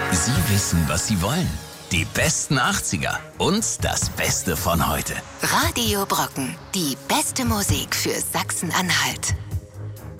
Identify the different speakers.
Speaker 1: Sie wissen, was Sie wollen. Die besten 80er und das Beste von heute.
Speaker 2: Radio Brocken, die beste Musik für Sachsen-Anhalt.